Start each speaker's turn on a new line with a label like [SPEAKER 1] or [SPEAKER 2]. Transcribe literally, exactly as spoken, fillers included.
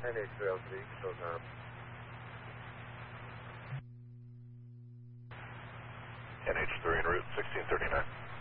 [SPEAKER 1] N H three oh three, control now.
[SPEAKER 2] N H three en route, sixteen thirty-nine.